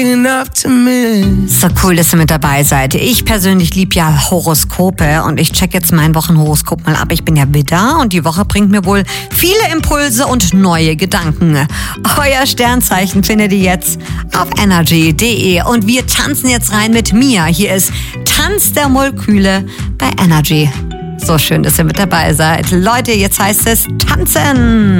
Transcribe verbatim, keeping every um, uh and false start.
So cool, dass ihr mit dabei seid. Ich persönlich liebe ja Horoskope und ich check jetzt mein Wochenhoroskop mal ab. Ich bin ja Widder und die Woche bringt mir wohl viele Impulse und neue Gedanken. Euer Sternzeichen findet ihr jetzt auf energy punkt de und wir tanzen jetzt rein mit Mia. Hier ist Tanz der Moleküle bei Energy. So schön, dass ihr mit dabei seid. Leute, jetzt heißt es tanzen.